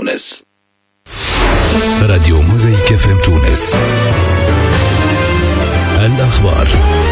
تونس. راديو موزايك اف ام تونس. الأخبار.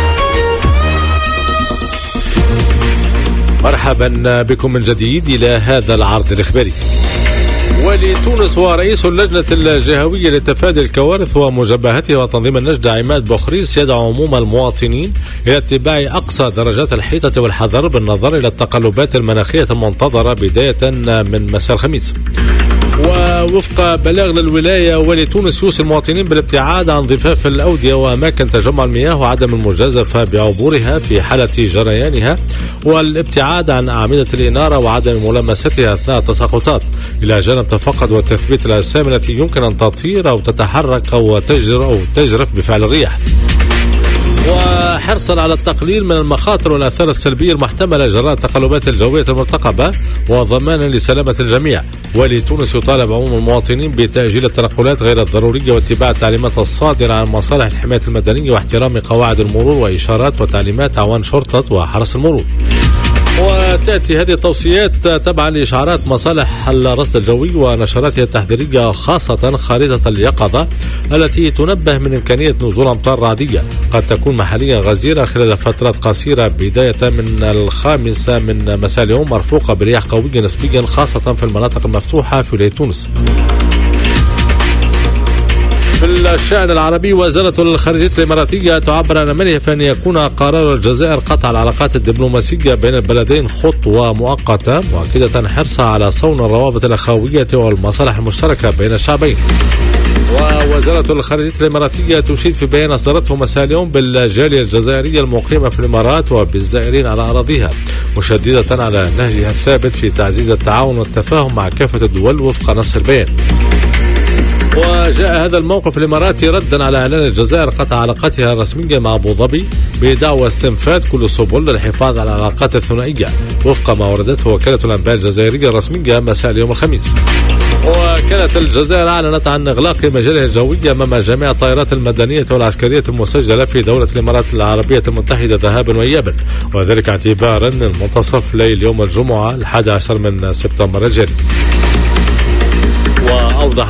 مرحبا بكم من جديد إلى هذا العرض الإخباري. ولتونس ورئيس اللجنة الجهوية لتفادي الكوارث ومجابهتها وتنظيم النجدة عماد بوخريس يدعو عموم المواطنين إلى اتباع أقصى درجات الحيطة والحذر بالنظر إلى التقلبات المناخية المنتظرة بداية من مساء الخميس. ووفق بلاغ للولاية ولتونس يوصي المواطنين بالابتعاد عن ضفاف الأودية وأماكن تجمع المياه وعدم المجازفة بعبورها في حالة جريانها، والابتعاد عن أعمدة الإنارة وعدم ملامستها أثناء التساقطات، إلى جانب تفقد وتثبيت الأجسام التي يمكن أن تطير أو تتحرك أو تجرف بفعل الرياح. وحرصا على التقليل من المخاطر والآثار السلبية المحتملة جراء التقلبات الجوية المرتقبة وضمانا لسلامة الجميع، ولتونس يطالب عموم المواطنين بتأجيل التنقلات غير الضرورية واتباع التعليمات الصادرة عن مصالح الحماية المدنية واحترام قواعد المرور وإشارات وتعليمات أعوان شرطة وحرس المرور. وتأتي هذه التوصيات تبعا لإشعارات مصالح الرصد الجوي ونشراتها التحذيرية، خاصة خريطة اليقظة التي تنبه من إمكانية نزول أمطار رعدية قد تكون محليا غزيرة خلال فترات قصيرة بداية من 5 من مساء اليوم، مرفوقة برياح قوية نسبيا خاصة في المناطق المفتوحة في ولاية تونس. في الشأن العربي، وزارة الخارجية الإماراتية تعبر عن أملها في أن يكون قرار الجزائر قطع العلاقات الدبلوماسية بين البلدين خطوة مؤقتة، مؤكدة حرصها على صون الروابط الأخوية والمصالح المشتركة بين الشعبين. ووزارة الخارجية الإماراتية تشيد في بيان أصدرته مساء اليوم بالجالية الجزائرية المقيمة في الإمارات وبالزائرين على أراضيها، مشددة على نهجها الثابت في تعزيز التعاون والتفاهم مع كافة الدول وفق نص البيان. وجاء هذا الموقف الإماراتي ردا على إعلان الجزائر قطع علاقاتها الرسمية مع أبو ظبي بدعوى استنفاذ كل السبل للحفاظ على العلاقات الثنائية، وفق ما وردته وكالة الأنباء الجزائرية الرسمية مساء اليوم الخميس. وكانت الجزائر أعلنت عن إغلاق مجالها الجوي أمام جميع الطائرات المدنية والعسكرية المسجلة في دولة الإمارات العربية المتحدة ذهابا وإيابا، وذلك اعتبارا من منتصف ليل يوم الجمعة 11 من سبتمبر الجاري.